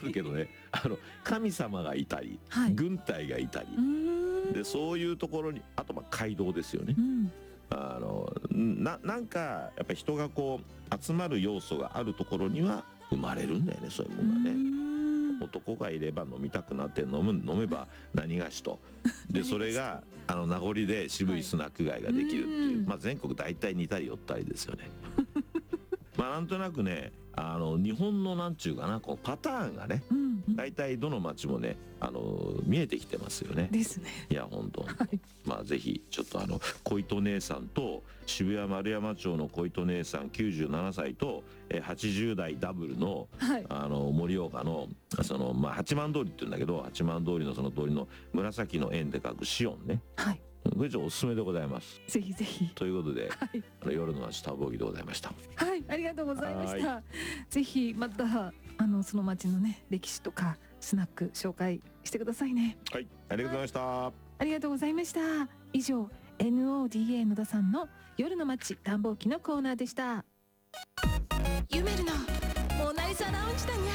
るけどね、神様がいたり、 はい、 軍隊がいたりで、そういうところに、あと街道ですよね。なんかやっぱり人がこう集まる要素があるところには生まれるんだよね、そういうものがね。男がいれば飲みたくなって飲めば何がしとで、それが名残で渋いスナック街ができるっていう、全国大体似たり寄ったりですよね。なんとなくね、日本のなんちゅうかな、このパターンがね、大体どの町もね、見えてきてますよね。 ですね。 いや本当、ぜひちょっと小糸姉さんと渋谷丸山町の小糸姉さん97歳と80代ダブルの、盛岡の八幡通りって言うんだけど、八幡通りのその通りの紫の円で書くシオンね。これおすすめでございます。 ぜひぜひ。 ということで、夜の街多忙着でございました。 はい、ありがとうございました。ぜひまたその街のね歴史とかスナック紹介してくださいね。 はい、ありがとうございました。 ありがとうございました。以上 NODA 野田さんの夜の街探訪記のコーナーでした。ゆめるのモナリザラウンジだにゃ。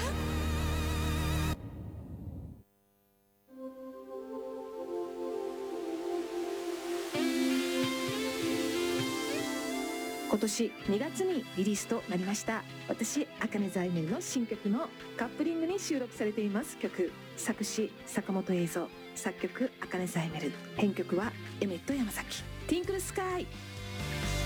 今年2月にリリースとなりました、私茜ザイメルの新曲のカップリングに収録されています曲。作詞坂本映像、作曲茜ザイメル、編曲はエメット山崎。ティンクルスカイ。